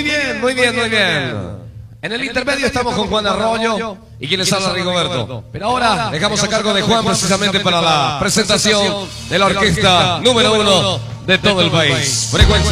bien, muy bien, muy bien. En el intermedio estamos con Juan Arroyo y quien les habla Rigoberto. Pero ahora dejamos a cargo de Juan precisamente para la presentación de la orquesta número 1 de todo el país. Frecuencia.